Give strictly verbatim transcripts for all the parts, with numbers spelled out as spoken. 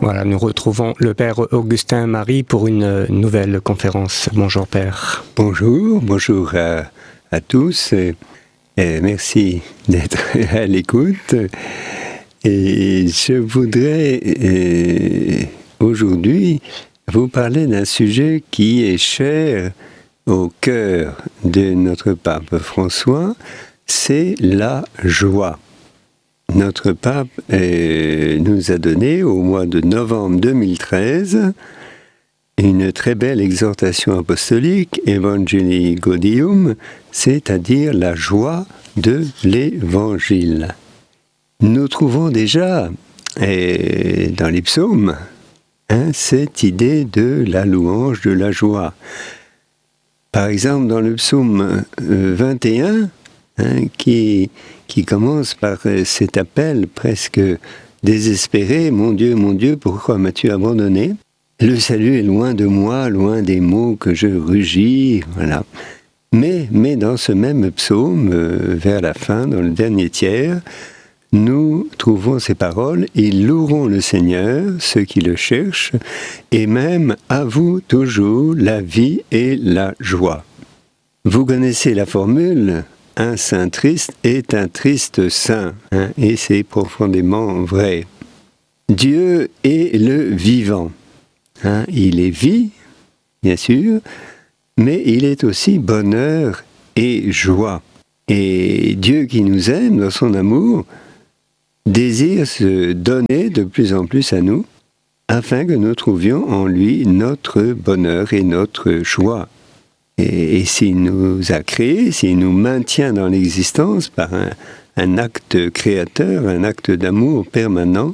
Voilà, nous retrouvons le Père Augustin Marie pour une nouvelle conférence. Bonjour Père. Bonjour, bonjour à, à tous. Et, et merci d'être à l'écoute. Et je voudrais euh, aujourd'hui vous parler d'un sujet qui est cher au cœur de notre pape François, c'est la joie. Notre pape euh, nous a donné au mois de novembre deux mille treize une très belle exhortation apostolique, Evangelii Gaudium, c'est-à-dire la joie de l'Évangile. Nous trouvons déjà euh, dans les psaumes hein, cette idée de la louange, de la joie. Par exemple, dans le psaume vingt et un, hein, qui, qui commence par cet appel presque désespéré, « Mon Dieu, mon Dieu, pourquoi m'as-tu abandonné ?» Le salut est loin de moi, loin des mots que je rugis, voilà. Mais, mais dans ce même psaume, euh, vers la fin, dans le dernier tiers, nous trouvons ces paroles « Ils loueront le Seigneur, ceux qui le cherchent, et même à vous toujours la vie et la joie. » Vous connaissez la formule « Un saint triste est un triste saint hein, », et c'est profondément vrai. Dieu est le vivant. Hein, il est vie, bien sûr, mais il est aussi bonheur et joie. Et Dieu qui nous aime dans son amour, désire se donner de plus en plus à nous, afin que nous trouvions en lui notre bonheur et notre joie. Et, et s'il nous a créés, s'il nous maintient dans l'existence par un, un acte créateur, un acte d'amour permanent,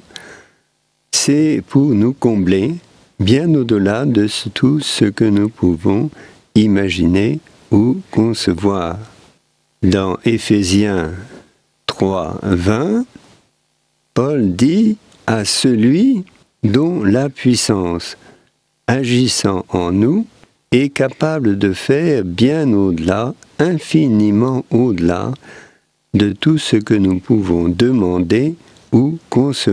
c'est pour nous combler bien au-delà de tout ce que nous pouvons imaginer ou concevoir. Dans Éphésiens trois, vingt, Paul dit « à celui dont la puissance, agissant en nous, est capable de faire bien au-delà, infiniment au-delà, de tout ce que nous pouvons demander ou concevoir. »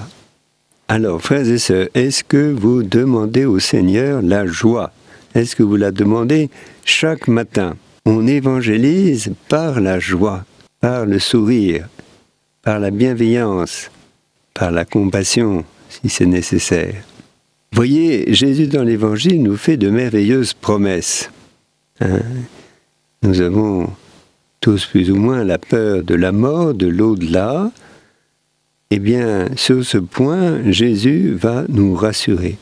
Alors, frères et sœurs, est-ce que vous demandez au Seigneur la joie? Est-ce que vous la demandez chaque matin? On évangélise par la joie, par le sourire, par la bienveillance, par la compassion, si c'est nécessaire. Voyez, Jésus dans l'Évangile nous fait de merveilleuses promesses. Hein? Nous avons tous plus ou moins la peur de la mort, de l'au-delà. Eh bien, sur ce point, Jésus va nous rassurer.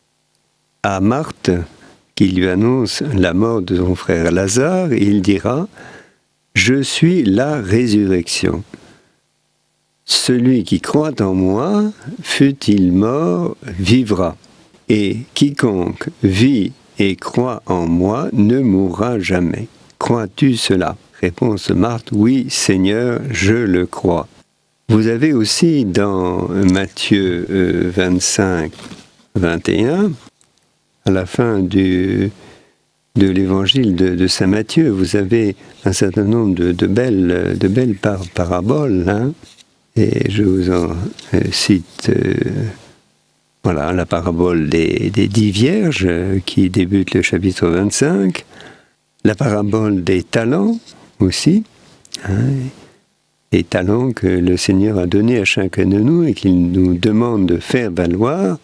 À Marthe, qui lui annonce la mort de son frère Lazare, il dira « Je suis la résurrection. Celui qui croit en moi, fût-il mort, vivra. Et quiconque vit et croit en moi ne mourra jamais. Crois-tu cela ?» Réponse de Marthe « Oui, Seigneur, je le crois. » Vous avez aussi dans Matthieu euh, vingt-cinq, vingt et un, à la fin du, de l'évangile de, de saint Matthieu, vous avez un certain nombre de, de belles, de belles par, paraboles, hein, et je vous en euh, cite euh, voilà, la parabole des, des dix vierges euh, qui débute le chapitre vingt-cinq, la parabole des talents aussi, hein, les talents que le Seigneur a donnés à chacun de nous et qu'il nous demande de faire valoir.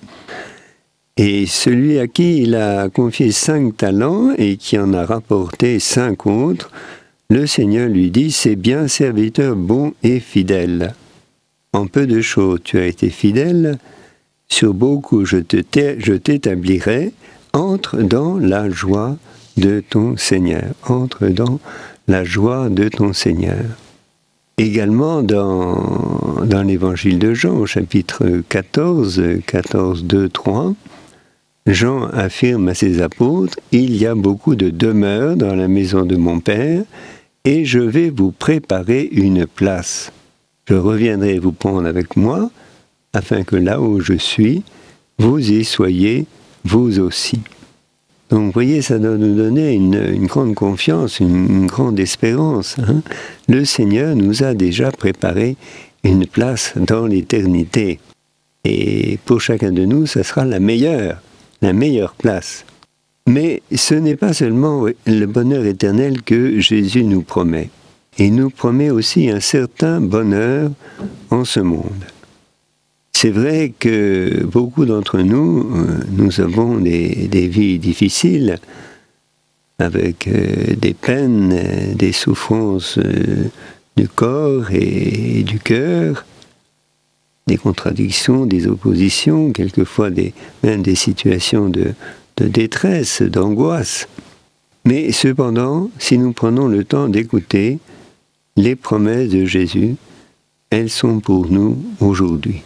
Et celui à qui il a confié cinq talents et qui en a rapporté cinq autres, le Seigneur lui dit « C'est bien, serviteur bon et fidèle. En peu de choses tu as été fidèle, sur beaucoup je, te je t'établirai, entre dans la joie de ton Seigneur. » Entre dans la joie de ton Seigneur. Également dans, dans l'évangile de Jean, au chapitre quatorze, quatorze, deux, trois, Jean affirme à ses apôtres « Il y a beaucoup de demeures dans la maison de mon Père, et je vais vous préparer une place. Je reviendrai vous prendre avec moi, afin que là où je suis, vous y soyez, vous aussi. » Donc, vous voyez, ça doit nous donner une, une grande confiance, une, une grande espérance. Hein. Le Seigneur nous a déjà préparé une place dans l'éternité. Et pour chacun de nous, ça sera la meilleure, la meilleure place. Mais ce n'est pas seulement le bonheur éternel que Jésus nous promet. Il nous promet aussi un certain bonheur en ce monde. C'est vrai que beaucoup d'entre nous, nous avons des, des vies difficiles, avec euh, des peines, euh, des souffrances euh, du corps et, et du cœur, des contradictions, des oppositions, quelquefois des, même des situations de, de détresse, d'angoisse. Mais cependant, si nous prenons le temps d'écouter les promesses de Jésus, elles sont pour nous aujourd'hui.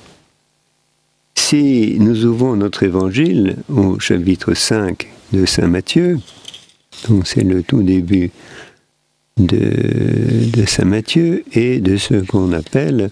Si nous ouvrons notre évangile au chapitre cinq de saint Matthieu, donc c'est le tout début de, de saint Matthieu et de ce qu'on appelle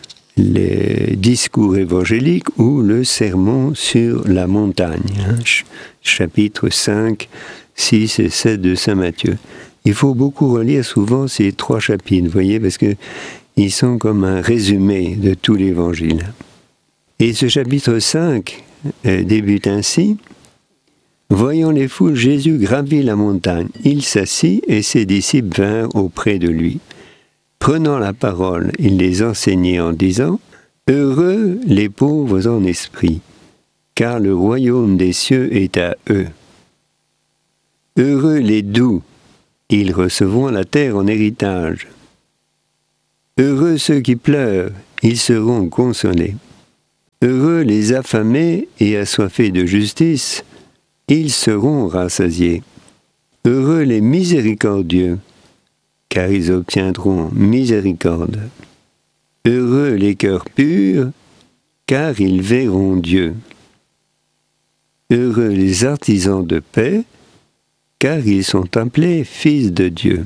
les discours évangéliques ou le sermon sur la montagne, hein, chapitre cinq, six et sept de saint Matthieu. Il faut beaucoup relire souvent ces trois chapitres, vous voyez, parce qu'ils sont comme un résumé de tout l'évangile. Et ce chapitre cinq euh, débute ainsi. Voyant les foules, Jésus gravit la montagne. Il s'assit et ses disciples vinrent auprès de lui. Prenant la parole, il les enseignait en disant « Heureux les pauvres en esprit, car le royaume des cieux est à eux. Heureux les doux, ils recevront la terre en héritage. Heureux ceux qui pleurent, ils seront consolés. Heureux les affamés et assoiffés de justice, ils seront rassasiés. Heureux les miséricordieux, car ils obtiendront miséricorde. Heureux les cœurs purs, car ils verront Dieu. Heureux les artisans de paix, car ils sont appelés fils de Dieu.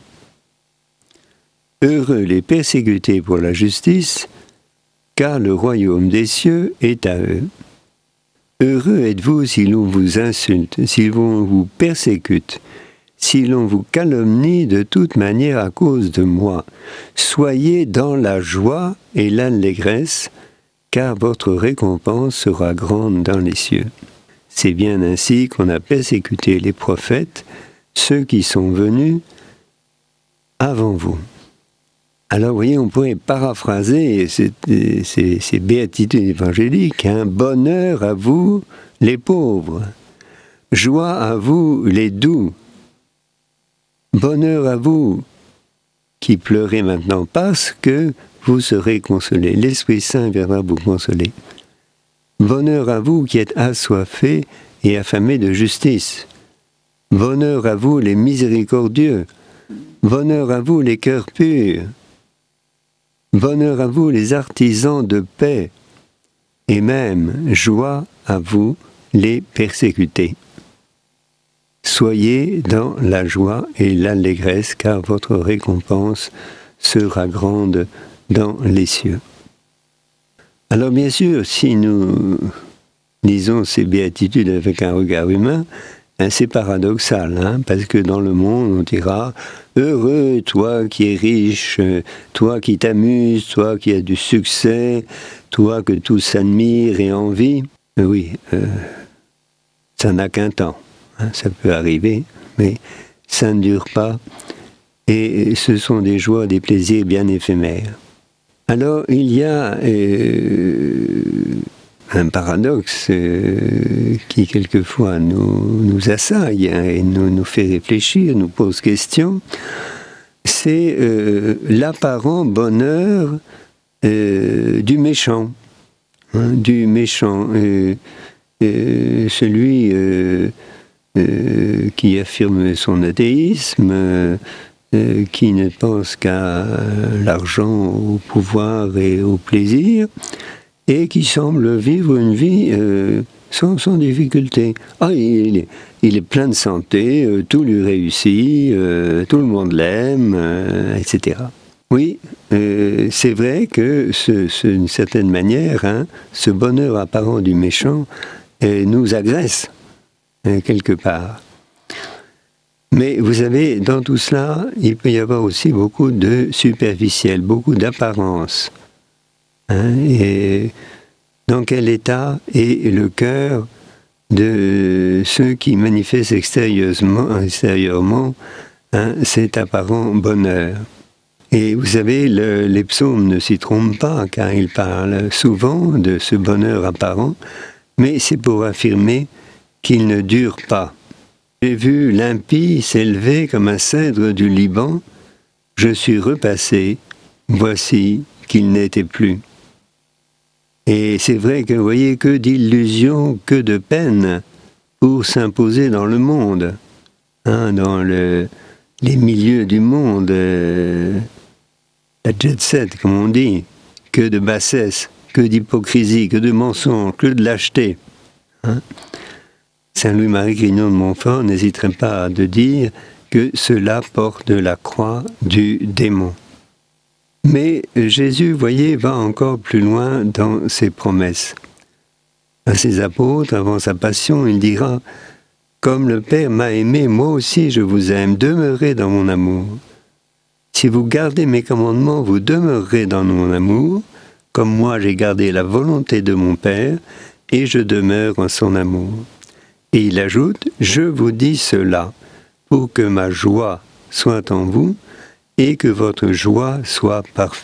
Heureux les persécutés pour la justice, car le royaume des cieux est à eux. Heureux êtes-vous si l'on vous insulte, si l'on vous persécute, si l'on vous calomnie de toute manière à cause de moi. Soyez dans la joie et l'allégresse, car votre récompense sera grande dans les cieux. C'est bien ainsi qu'on a persécuté les prophètes, ceux qui sont venus avant vous. Alors, vous voyez, on pourrait paraphraser ces, ces, ces béatitudes évangéliques, hein. Bonheur à vous, les pauvres. Joie à vous, les doux. Bonheur à vous, qui pleurez maintenant, parce que vous serez consolés. L'Esprit Saint viendra vous consoler. Bonheur à vous qui êtes assoiffés et affamés de justice. Bonheur à vous, les miséricordieux. Bonheur à vous, les cœurs purs. Bonheur à vous, les artisans de paix, et même joie à vous, les persécutés. Soyez dans la joie et l'allégresse, car votre récompense sera grande dans les cieux. Alors bien sûr, si nous lisons ces béatitudes avec un regard humain, hein, c'est paradoxal, hein, parce que dans le monde, on dira « Heureux, toi qui es riche, toi qui t'amuses, toi qui as du succès, toi que tous admirent et envient. » Oui, euh, ça n'a qu'un temps, hein, ça peut arriver, mais ça ne dure pas, et ce sont des joies, des plaisirs bien éphémères. Alors, il y a euh, un paradoxe euh, qui quelquefois nous, nous assaille, hein, et nous, nous fait réfléchir, nous pose question, c'est euh, l'apparent bonheur euh, du méchant, hein, du méchant, euh, euh, celui euh, euh, qui affirme son athéisme, euh, euh, qui ne pense qu'à l'argent, au pouvoir et au plaisir, et qui semble vivre une vie euh, sans, sans difficulté. Ah, il est, il est plein de santé, euh, tout lui réussit, euh, tout le monde l'aime, euh, et cetera. Oui, euh, c'est vrai que, ce, ce, d'une certaine manière, hein, ce bonheur apparent du méchant euh, nous agresse, hein, quelque part. Mais vous savez, dans tout cela, il peut y avoir aussi beaucoup de superficiel, beaucoup d'apparence. Hein, et dans quel état est le cœur de ceux qui manifestent extérieurement, extérieurement hein, cet apparent bonheur. Et vous savez, le, les psaumes ne s'y trompent pas, car ils parlent souvent de ce bonheur apparent, mais c'est pour affirmer qu'il ne dure pas. J'ai vu l'impie s'élever comme un cèdre du Liban, je suis repassé, voici qu'il n'était plus. Et c'est vrai que vous voyez que d'illusions, que de peine pour s'imposer dans le monde, hein, dans le, les milieux du monde, euh, la jet set, comme on dit, que de bassesse, que d'hypocrisie, que de mensonge, que de lâcheté. Hein. Saint Louis-Marie Grignon de Montfort n'hésiterait pas à de dire que cela porte la croix du démon. Mais Jésus, voyez, va encore plus loin dans ses promesses. À ses apôtres, avant sa passion, il dira « Comme le Père m'a aimé, moi aussi je vous aime, demeurez dans mon amour. Si vous gardez mes commandements, vous demeurerez dans mon amour, comme moi j'ai gardé la volonté de mon Père, et je demeure en son amour. » Et il ajoute « Je vous dis cela, pour que ma joie soit en vous, et que votre joie soit parfaite. »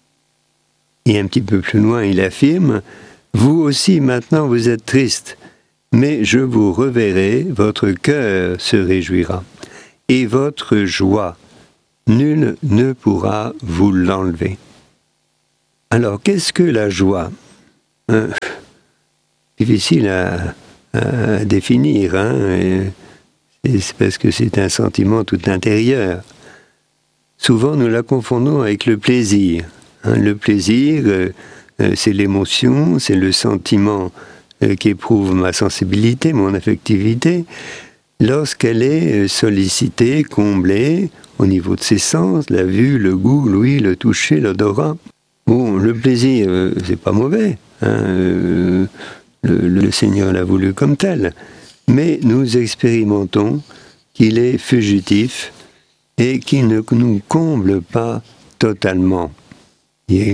Et un petit peu plus loin, il affirme « Vous aussi maintenant vous êtes tristes, mais je vous reverrai, votre cœur se réjouira, et votre joie, nul ne pourra vous l'enlever. » Alors, qu'est-ce que la joie? euh, Difficile à, à définir, hein, et c'est parce que c'est un sentiment tout intérieur. Souvent, nous la confondons avec le plaisir. Hein, le plaisir, euh, euh, c'est l'émotion, c'est le sentiment euh, qu'éprouve ma sensibilité, mon affectivité, lorsqu'elle est sollicitée, comblée, au niveau de ses sens, la vue, le goût, l'ouïe, le toucher, l'odorat. Bon, le plaisir, euh, c'est pas mauvais. Hein, euh, le, le Seigneur l'a voulu comme tel. Mais nous expérimentons qu'il est fugitif, et qui ne nous comble pas totalement. Et,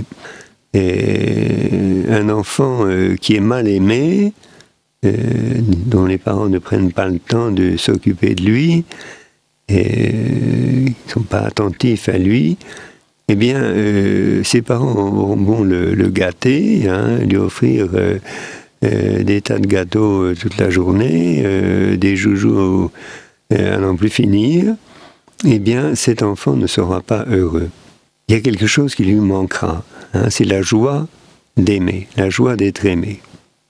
et un enfant euh, qui est mal aimé, euh, dont les parents ne prennent pas le temps de s'occuper de lui, et ils ne sont pas attentifs à lui, eh bien, euh, ses parents vont bon, le, le gâter, hein, lui offrir euh, euh, des tas de gâteaux euh, toute la journée, euh, des joujoux euh, à n'en plus finir, eh bien, cet enfant ne sera pas heureux. Il y a quelque chose qui lui manquera. Hein, c'est la joie d'aimer, la joie d'être aimé.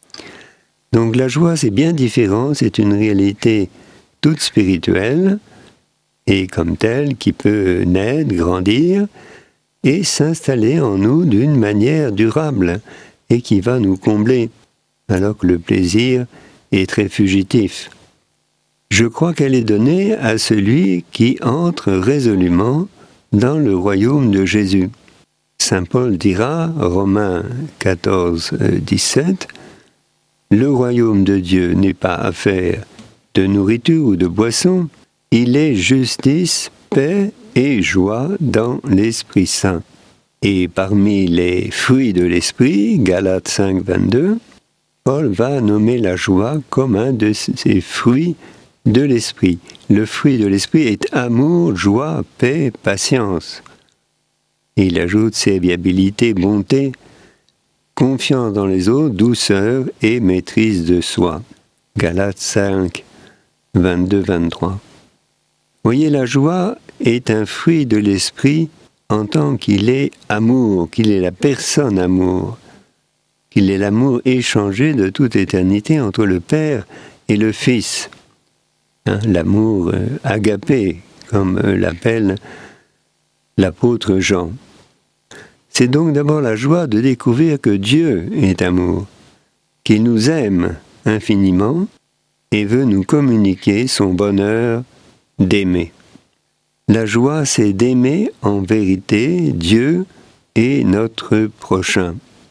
Donc la joie, c'est bien différent, c'est une réalité toute spirituelle, et comme telle, qui peut naître, grandir, et s'installer en nous d'une manière durable, et qui va nous combler, alors que le plaisir est très fugitif. Je crois qu'elle est donnée à celui qui entre résolument dans le royaume de Jésus. Saint Paul dira, Romains quatorze, dix-sept, « Le royaume de Dieu n'est pas affaire de nourriture ou de boisson, il est justice, paix et joie dans l'Esprit Saint. » Et parmi les fruits de l'Esprit, Galates cinq, vingt-deux, Paul va nommer la joie comme un de ces fruits de l'esprit. Le fruit de l'esprit est amour, joie, paix, patience. Et il ajoute serviabilité, bonté, confiance dans les autres, douceur et maîtrise de soi. Galates cinq, vingt-deux, vingt-trois. Voyez, la joie est un fruit de l'esprit en tant qu'il est amour, qu'il est la personne amour, qu'il est l'amour échangé de toute éternité entre le Père et le Fils. Hein, l'amour euh, agapé, comme euh, l'appelle l'apôtre Jean. C'est donc d'abord la joie de découvrir que Dieu est amour, qu'il nous aime infiniment et veut nous communiquer son bonheur d'aimer. La joie, c'est d'aimer en vérité Dieu et notre prochain.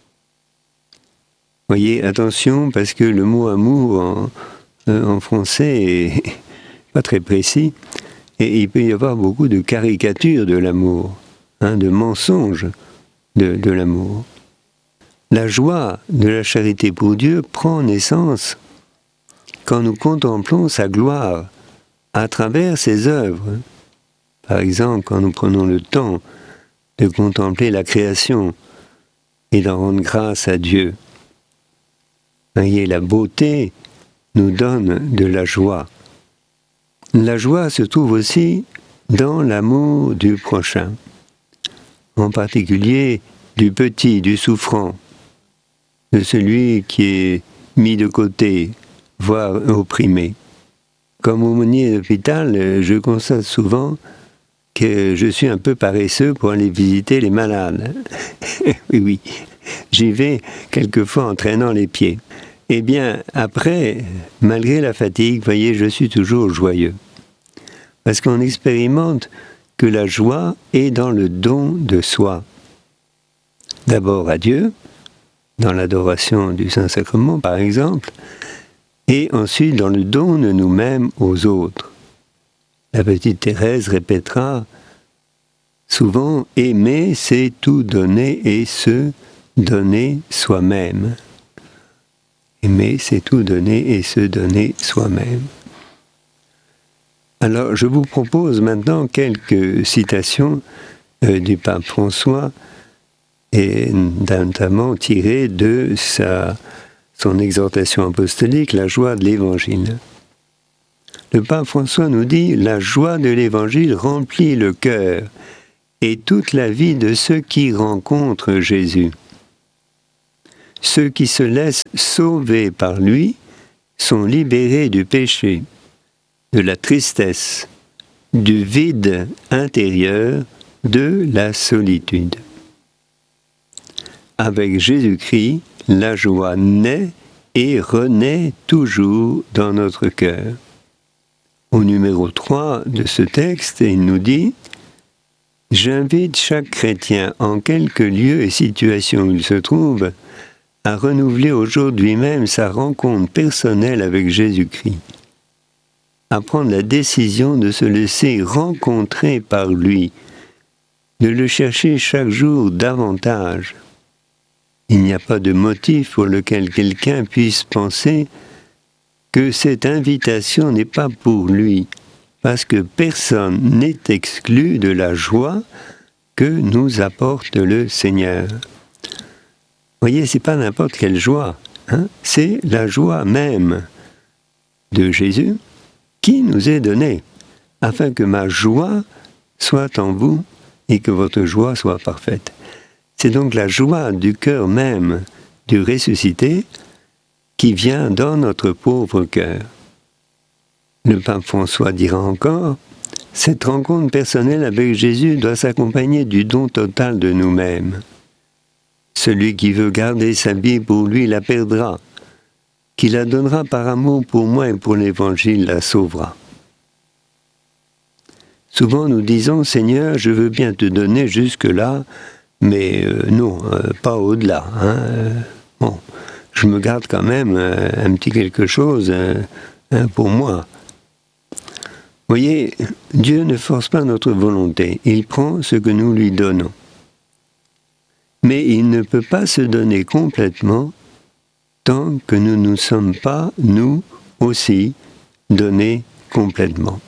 Voyez, attention, parce que le mot amour en, euh, en français est pas très précis, et il peut y avoir beaucoup de caricatures de l'amour, hein, de mensonges de, de l'amour. La joie de la charité pour Dieu prend naissance quand nous contemplons sa gloire à travers ses œuvres. Par exemple, quand nous prenons le temps de contempler la création et d'en rendre grâce à Dieu. Voyez, la beauté nous donne de la joie. La joie se trouve aussi dans l'amour du prochain, en particulier du petit, du souffrant, de celui qui est mis de côté, voire opprimé. Comme aumônier d'hôpital, je constate souvent que je suis un peu paresseux pour aller visiter les malades. Oui, oui, j'y vais quelquefois en traînant les pieds. Eh bien, après, malgré la fatigue, voyez, je suis toujours joyeux. Parce qu'on expérimente que la joie est dans le don de soi. D'abord à Dieu, dans l'adoration du Saint-Sacrement par exemple, et ensuite dans le don de nous-mêmes aux autres. La petite Thérèse répétera souvent « Aimer, c'est tout donner et se donner soi-même ». Aimer, c'est tout donner et se donner soi-même. Alors, je vous propose maintenant quelques citations euh, du pape François, et notamment tirées de sa, son exhortation apostolique, la joie de l'Évangile. Le pape François nous dit « La joie de l'Évangile remplit le cœur et toute la vie de ceux qui rencontrent Jésus. Ceux qui se laissent sauver par lui sont libérés du péché, de la tristesse, du vide intérieur, de la solitude. Avec Jésus-Christ, la joie naît et renaît toujours dans notre cœur. » Au numéro trois de ce texte, il nous dit « J'invite chaque chrétien, en quelque lieu et situation où il se trouve, à renouveler aujourd'hui même sa rencontre personnelle avec Jésus-Christ, à prendre la décision de se laisser rencontrer par lui, de le chercher chaque jour davantage. Il n'y a pas de motif pour lequel quelqu'un puisse penser que cette invitation n'est pas pour lui, parce que personne n'est exclu de la joie que nous apporte le Seigneur. Vous voyez, c'est pas n'importe quelle joie, hein? C'est la joie même de Jésus qui nous est donnée, afin que ma joie soit en vous et que votre joie soit parfaite. C'est donc la joie du cœur même du ressuscité qui vient dans notre pauvre cœur. Le pape François dira encore, « Cette rencontre personnelle avec Jésus doit s'accompagner du don total de nous-mêmes. Celui qui veut garder sa vie pour lui la perdra. Qui la donnera par amour pour moi et pour l'Évangile la sauvera. » Souvent nous disons, « Seigneur, je veux bien te donner jusque-là, mais euh, non, euh, pas au-delà. Hein. Bon, je me garde quand même euh, un petit quelque chose euh, hein, pour moi. » Vous voyez, Dieu ne force pas notre volonté, il prend ce que nous lui donnons. Mais il ne peut pas se donner complètement tant que nous ne nous sommes pas, nous aussi, donnés complètement.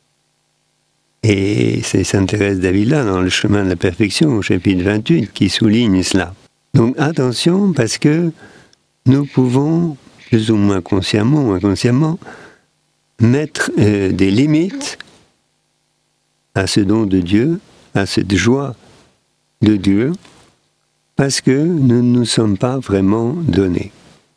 Et c'est Sainte Thérèse d'Avila dans le chemin de la perfection, au chapitre vingt-huit, qui souligne cela. Donc attention, parce que nous pouvons, plus ou moins consciemment ou inconsciemment, mettre euh, des limites à ce don de Dieu, à cette joie de Dieu, parce que nous ne nous sommes pas vraiment donnés.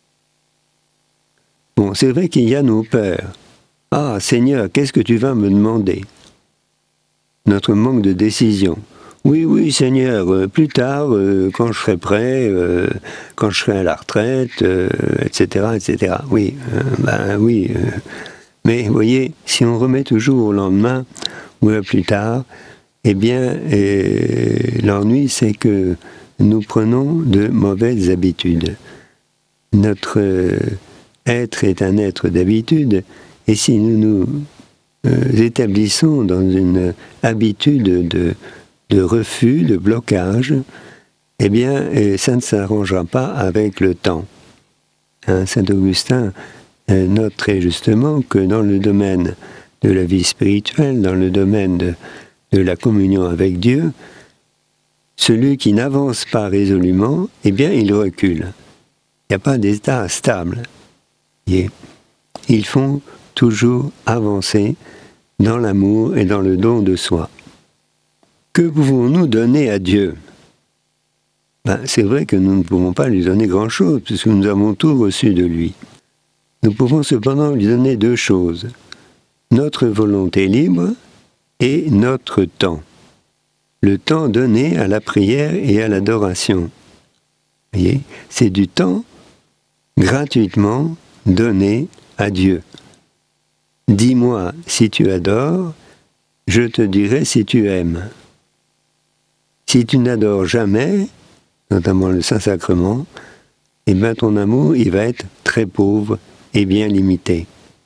Bon, c'est vrai qu'il y a nos peurs. « Ah, Seigneur, qu'est-ce que tu vas me demander ?» Notre manque de décision. « Oui, oui, Seigneur, euh, plus tard, euh, quand je serai prêt, euh, quand je serai à la retraite, euh, et cetera, et cetera. Oui, euh, ben oui. Euh. Mais vous voyez, si on remet toujours au lendemain ou à plus tard, eh bien, euh, l'ennui, c'est que nous prenons de mauvaises habitudes. Notre euh, être est un être d'habitude, et si nous nous euh, établissons dans une habitude de, de refus, de blocage, eh bien, ça ne s'arrangera pas avec le temps. Hein, Saint Augustin note très justement que dans le domaine de la vie spirituelle, dans le domaine de, de la communion avec Dieu, celui qui n'avance pas résolument, eh bien, il recule. Il n'y a pas d'état stable. Ils font toujours avancer dans l'amour et dans le don de soi. Que pouvons-nous donner à Dieu ? Ben, c'est vrai que nous ne pouvons pas lui donner grand-chose, puisque nous avons tout reçu de lui. Nous pouvons cependant lui donner deux choses, notre volonté libre et notre temps. Le temps donné à la prière et à l'adoration. Vous voyez, c'est du temps gratuitement donné à Dieu. Dis-moi si tu adores, je te dirai si tu aimes. Si tu n'adores jamais, notamment le Saint-Sacrement, eh bien ton amour, il va être très pauvre et bien limité.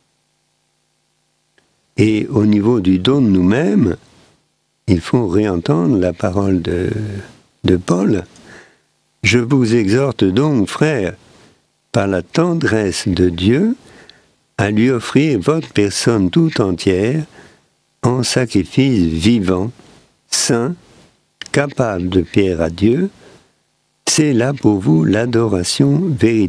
Et au niveau du don de nous-mêmes, il faut réentendre la parole de, de Paul. « Je vous exhorte donc, frères, par la tendresse de Dieu, à lui offrir votre personne tout entière en sacrifice vivant, saint, capable de plaire à Dieu. C'est là pour vous l'adoration véritable. »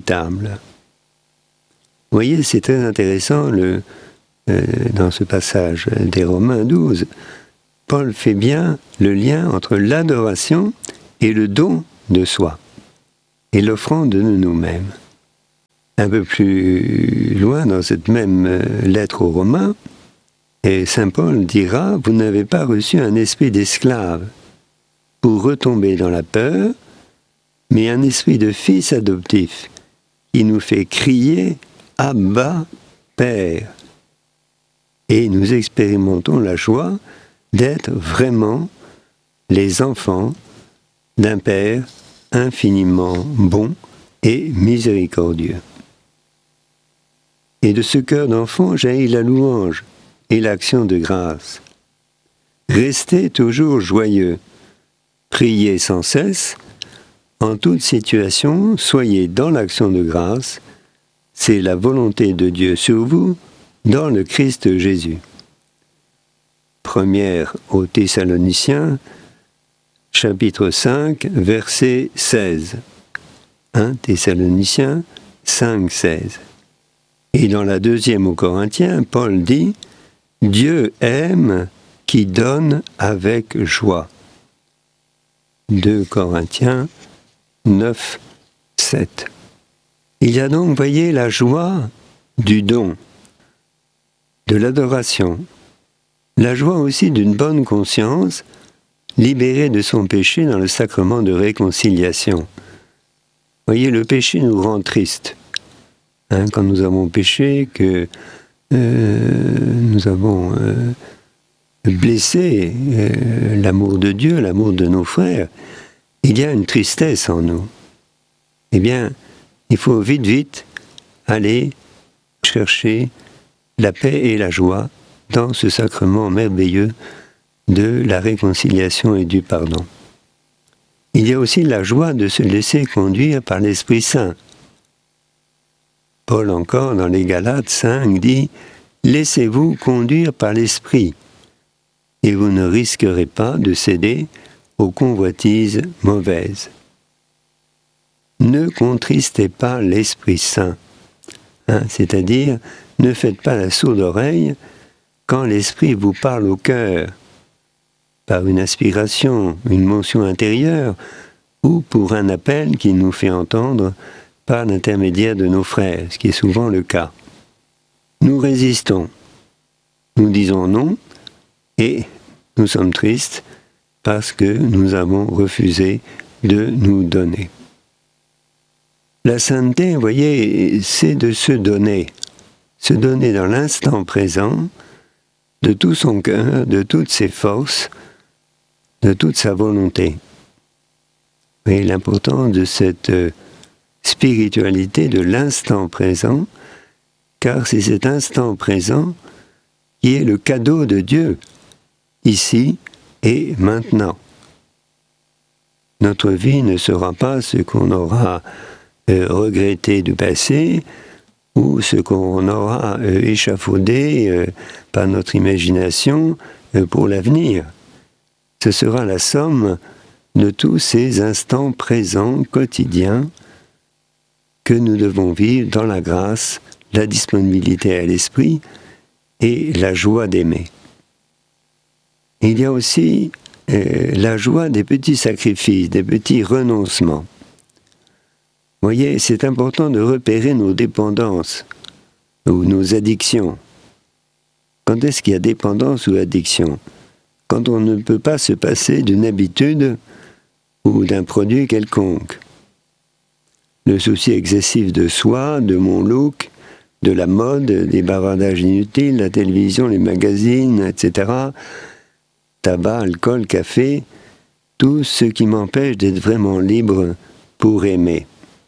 Vous voyez, c'est très intéressant le, euh, dans ce passage des Romains douze. Paul fait bien le lien entre l'adoration et le don de soi, et l'offrande de nous-mêmes. Un peu plus loin, dans cette même lettre aux Romains, et Saint Paul dira « Vous n'avez pas reçu un esprit d'esclave pour retomber dans la peur, mais un esprit de fils adoptif qui nous fait crier « Abba, Père ». Et nous expérimentons la joie d'être vraiment les enfants d'un Père infiniment bon et miséricordieux. Et de ce cœur d'enfant jaillit la louange et l'action de grâce. Restez toujours joyeux, priez sans cesse, en toute situation, soyez dans l'action de grâce, c'est la volonté de Dieu sur vous, dans le Christ Jésus. Première aux Thessaloniciens, chapitre cinq, verset seize. un Thessaloniciens cinq, seize. Et dans la deuxième aux Corinthiens, Paul dit « Dieu aime qui donne avec joie ». deux Corinthiens neuf, sept. Il y a donc, voyez, la joie du don, de l'adoration, la joie aussi d'une bonne conscience, libérée de son péché dans le sacrement de réconciliation. Voyez, le péché nous rend tristes. Hein, quand nous avons péché, que euh, nous avons euh, blessé euh, l'amour de Dieu, l'amour de nos frères, il y a une tristesse en nous. Eh bien, il faut vite, vite aller chercher la paix et la joie dans ce sacrement merveilleux de la réconciliation et du pardon. Il y a aussi la joie de se laisser conduire par l'Esprit Saint. Paul encore, dans les Galates cinq, dit « Laissez-vous conduire par l'Esprit, et vous ne risquerez pas de céder aux convoitises mauvaises. » Ne contristez pas l'Esprit Saint, hein, c'est-à-dire ne faites pas la sourde oreille quand l'Esprit vous parle au cœur, par une aspiration, une motion intérieure, ou pour un appel qu'il nous fait entendre par l'intermédiaire de nos frères, ce qui est souvent le cas. Nous résistons, nous disons non, et nous sommes tristes parce que nous avons refusé de nous donner. La sainteté, vous voyez, c'est de se donner, se donner dans l'instant présent, de tout son cœur, de toutes ses forces, de toute sa volonté. Et l'importance de cette spiritualité de l'instant présent, car c'est cet instant présent qui est le cadeau de Dieu, ici et maintenant. notre vie ne sera pas ce qu'on aura euh, regretté du passé ou ce qu'on aura euh, échafaudé euh, par notre imagination euh, pour l'avenir. Ce sera la somme de tous ces instants présents, quotidiens, que nous devons vivre dans la grâce, la disponibilité à l'esprit et la joie d'aimer. Il y a aussi euh, la joie des petits sacrifices, des petits renoncements. Vous voyez, c'est important de repérer nos dépendances ou nos addictions. Quand est-ce qu'il y a dépendance ou addiction? Quand on ne peut pas se passer d'une habitude ou d'un produit quelconque. Le souci excessif de soi, de mon look, de la mode, des bavardages inutiles, la télévision, les magazines, et cetera, tabac, alcool, café, tout ce qui m'empêche d'être vraiment libre pour aimer.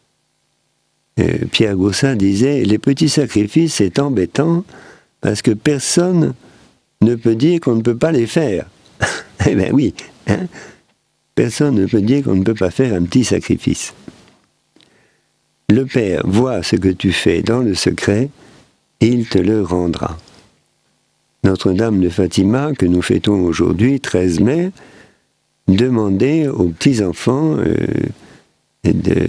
Euh, Pierre Gaussa disait, les petits sacrifices, c'est embêtant parce que personne ne peut dire qu'on ne peut pas les faire. Eh bien oui, hein? Personne ne peut dire qu'on ne peut pas faire un petit sacrifice. Le Père voit ce que tu fais dans le secret, il te le rendra. Notre-Dame de Fatima, que nous fêtons aujourd'hui, treize mai, demandait aux petits-enfants euh, de,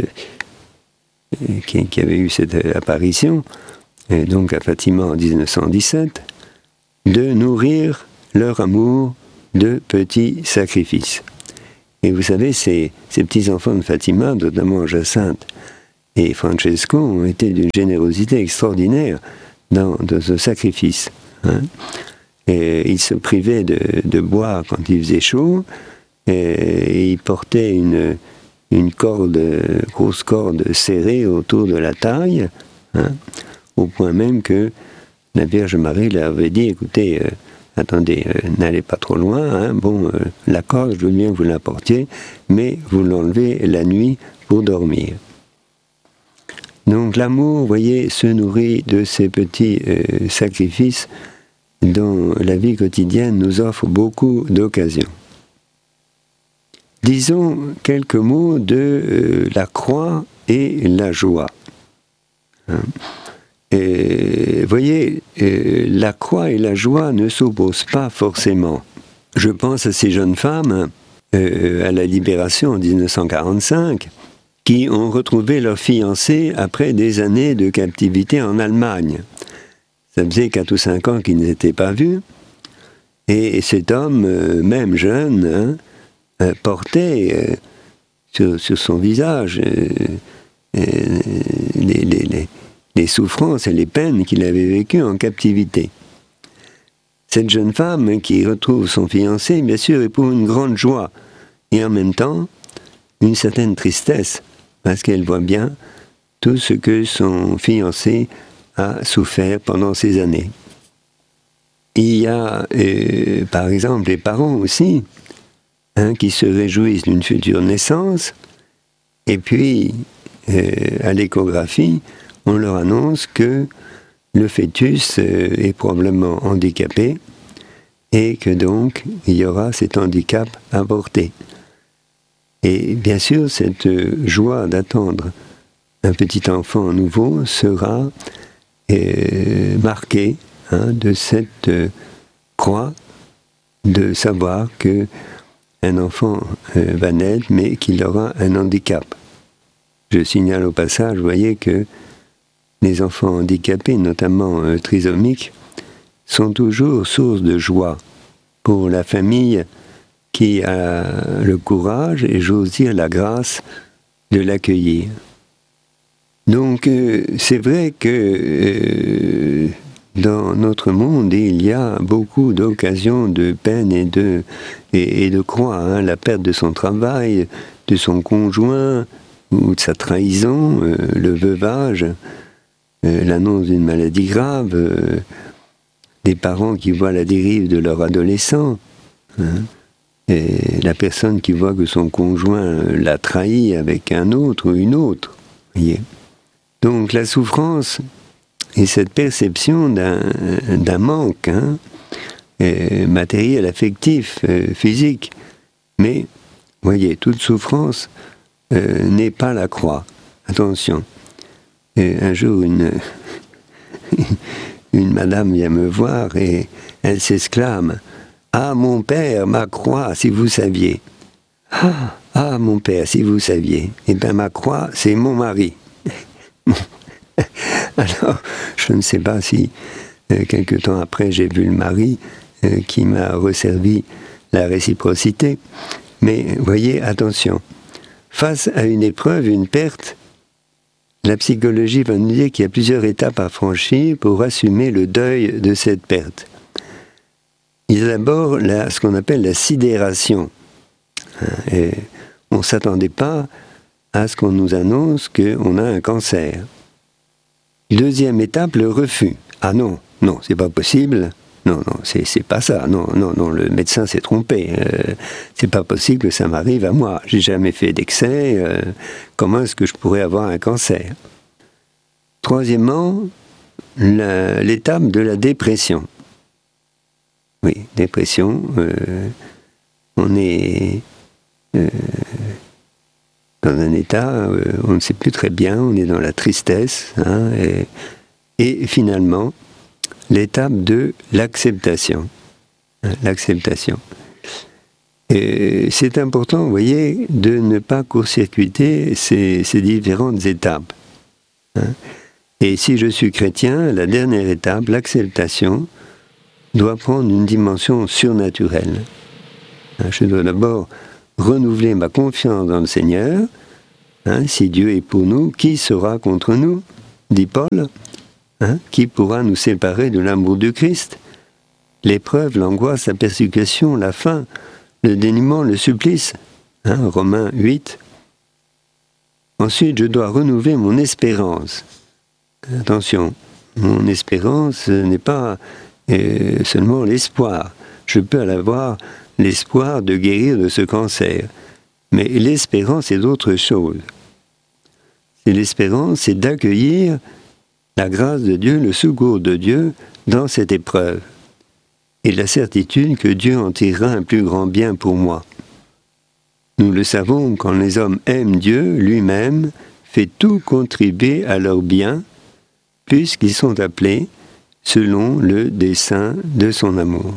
qui, qui avaient eu cette apparition, et donc à Fatima en dix-neuf cent dix-sept, de nourrir leur amour de petits sacrifices. Et vous savez, ces, ces petits-enfants de Fatima, notamment Jacinthe et Francesco, ont été d'une générosité extraordinaire dans, dans ce sacrifice. Hein. Et ils se privaient de, de boire quand il faisait chaud, et, et ils portaient une, une corde, grosse corde serrée autour de la taille, hein, au point même que la Vierge Marie leur avait dit, écoutez, euh, attendez, euh, n'allez pas trop loin, hein, bon, euh, la corde, je veux bien que vous la portiez, mais vous l'enlevez la nuit pour dormir. Donc l'amour, vous voyez, se nourrit de ces petits euh, sacrifices dont la vie quotidienne nous offre beaucoup d'occasions. Disons quelques mots de euh, la croix et la joie. Hein. Et, vous voyez, euh, la croix et la joie ne s'opposent pas forcément. Je pense à ces jeunes femmes, euh, à la Libération en dix-neuf cent quarante-cinq, qui ont retrouvé leur fiancé après des années de captivité en Allemagne. Ça faisait quatre ou cinq ans qu'ils n'étaient pas vus, et cet homme, euh, même jeune, hein, euh, portait euh, sur, sur son visage euh, euh, les, les, les, les souffrances et les peines qu'il avait vécues en captivité. Cette jeune femme qui retrouve son fiancé, bien sûr, éprouve une grande joie, et en même temps, une certaine tristesse, parce qu'elle voit bien tout ce que son fiancé a souffert pendant ces années. Il y a, euh, par exemple, les parents aussi, hein, qui se réjouissent d'une future naissance, et puis, euh, à l'échographie, on leur annonce que le fœtus euh, est probablement handicapé, et que donc, il y aura cet handicap avorté. Et bien sûr, cette joie d'attendre un petit enfant nouveau sera euh, marquée hein, de cette euh, croix, de savoir que un enfant euh, va naître, mais qu'il aura un handicap. Je signale au passage, vous voyez, que les enfants handicapés, notamment euh, trisomiques, sont toujours source de joie pour la famille qui a le courage et, j'ose dire, la grâce de l'accueillir. Donc, euh, c'est vrai que euh, dans notre monde, il y a beaucoup d'occasions de peine et de, et, et de croix. Hein, la perte de son travail, de son conjoint, ou de sa trahison, euh, le veuvage, euh, l'annonce d'une maladie grave, euh, des parents qui voient la dérive de leur adolescent, hein, et la personne qui voit que son conjoint l'a trahi avec un autre ou une autre. Voyez. Donc la souffrance et cette perception d'un, d'un manque hein, matériel, affectif, euh, physique, mais voyez, toute souffrance euh, n'est pas la croix. Attention. Et un jour, une, une madame vient me voir et elle s'exclame « Ah, mon père, ma croix, si vous saviez !»« Ah, ah, mon père, si vous saviez !» Eh bien, ma croix, c'est mon mari. Alors, je ne sais pas si, euh, quelque temps après, j'ai vu le mari euh, qui m'a resservi la réciprocité. Mais, voyez, attention, face à une épreuve, une perte, la psychologie va nous dire qu'il y a plusieurs étapes à franchir pour assumer le deuil de cette perte. Il y a d'abord la, ce qu'on appelle la sidération. Et on ne s'attendait pas à ce qu'on nous annonce qu'on a un cancer. Deuxième étape, le refus. Ah non, non, c'est pas possible. Non, non, c'est, c'est pas ça. Non, non, non, le médecin s'est trompé. Euh, c'est pas possible que ça m'arrive à moi. J'ai jamais fait d'excès. Euh, comment est-ce que je pourrais avoir un cancer? Troisièmement, la, l'étape de la dépression. Oui, dépression. Euh, on est euh, dans un état, euh, on ne sait plus très bien, on est dans la tristesse, hein, et, et finalement, l'étape de l'acceptation. Hein, l'acceptation. Et c'est important, vous voyez, de ne pas court-circuiter ces, ces différentes étapes. Hein. Et si je suis chrétien, la dernière étape, l'acceptation, doit prendre une dimension surnaturelle. Hein, je dois d'abord renouveler ma confiance dans le Seigneur. Hein, si Dieu est pour nous, qui sera contre nous, dit Paul. Hein, qui pourra nous séparer de l'amour du Christ? L'épreuve, l'angoisse, la persécution, la faim, le dénuement, le supplice. Hein, Romains huit. Ensuite, je dois renouveler mon espérance. Attention, mon espérance n'est pas euh, seulement l'espoir. Je peux avoir l'espoir de guérir de ce cancer. Mais l'espérance est autre chose. C'est l'espérance, c'est d'accueillir la grâce de Dieu, le secours de Dieu dans cette épreuve. Et la certitude que Dieu en tirera un plus grand bien pour moi. Nous le savons, quand les hommes aiment Dieu, lui-même fait tout contribuer à leur bien, puisqu'ils sont appelés selon le dessein de son amour.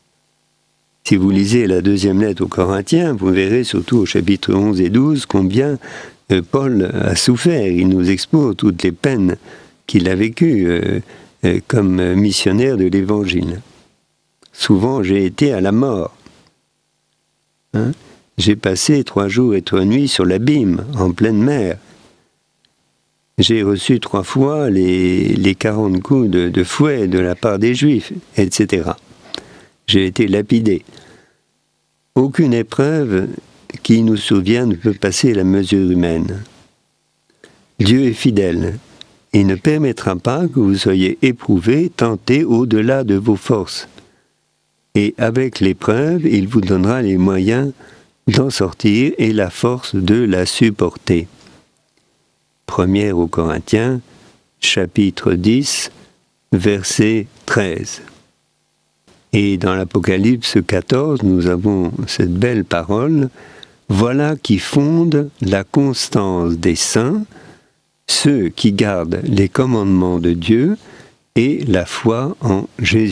Si vous lisez la deuxième lettre aux Corinthiens, vous verrez surtout au chapitre onze et douze combien euh, Paul a souffert. Il nous expose toutes les peines qu'il a vécues euh, euh, comme missionnaire de l'Évangile. Souvent, j'ai été à la mort. Hein? J'ai passé trois jours et trois nuits sur l'abîme, en pleine mer. J'ai reçu trois fois les, les quarante coups de, de fouet de la part des Juifs, et cetera. J'ai été lapidé. Aucune épreuve qui nous survient ne peut passer la mesure humaine. Dieu est fidèle. Il ne permettra pas que vous soyez éprouvés, tentés au-delà de vos forces. Et avec l'épreuve, il vous donnera les moyens d'en sortir et la force de la supporter. Première aux Corinthiens, chapitre dix, verset treize. Et dans l'Apocalypse quatorze, nous avons cette belle parole, « Voilà qui fonde la constance des saints, ceux qui gardent les commandements de Dieu et la foi en Jésus-Christ. »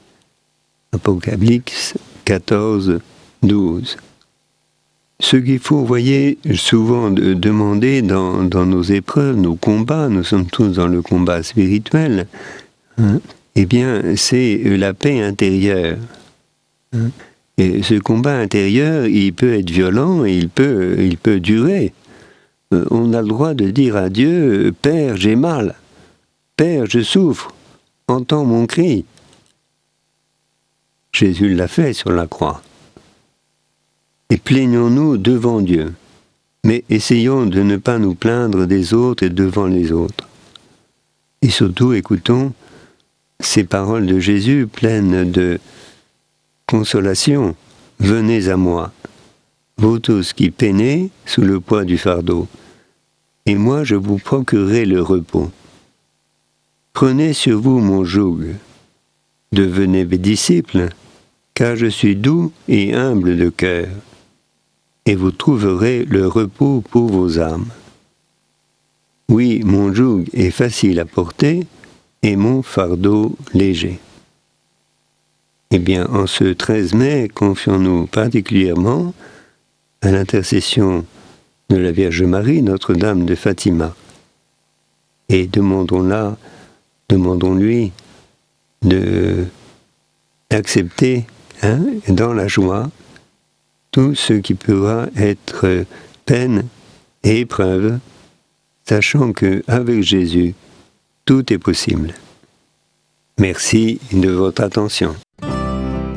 Apocalypse quatorze, douze. Ce qu'il faut, vous voyez, souvent de demander dans, dans nos épreuves, nos combats, nous sommes tous dans le combat spirituel, hein, eh bien, c'est la paix intérieure. Hein. Et ce combat intérieur, il peut être violent et il peut, il peut durer. Euh, on a le droit de dire à Dieu, « Père, j'ai mal. Père, je souffre. Entends mon cri. » Jésus l'a fait sur la croix. Et plaignons-nous devant Dieu, mais essayons de ne pas nous plaindre des autres et devant les autres. Et surtout, écoutons ces paroles de Jésus pleines de consolation. « Venez à moi, vous tous qui peinez sous le poids du fardeau, et moi je vous procurerai le repos. Prenez sur vous mon joug, devenez mes disciples, car je suis doux et humble de cœur, et vous trouverez le repos pour vos âmes. Oui, mon joug est facile à porter et mon fardeau léger. Eh bien, en ce treize mai, confions-nous particulièrement à l'intercession de la Vierge Marie, Notre-Dame de Fatima. Et demandons-la, demandons-lui de, d'accepter hein, dans la joie tout ce qui pourra être peine et épreuve, sachant qu'avec Jésus, tout est possible. Merci de votre attention.